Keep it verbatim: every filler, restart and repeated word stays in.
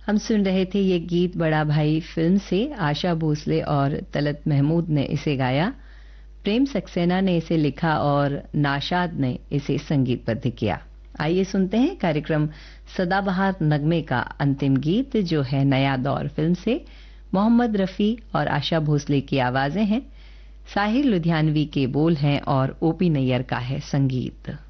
हम सुन रहे थे ये गीत बड़ा भाई फिल्म से। आशा भोसले और तलत महमूद ने इसे गाया, प्रेम सक्सेना ने इसे लिखा और नाशाद ने इसे संगीतबद्ध किया। आइए सुनते हैं कार्यक्रम सदाबहार नगमे का अंतिम गीत, जो है नया दौर फिल्म से। मोहम्मद रफी और आशा भोसले की आवाजें हैं, साहिर लुधियानवी के बोल हैं और ओपी नैयर का है संगीत।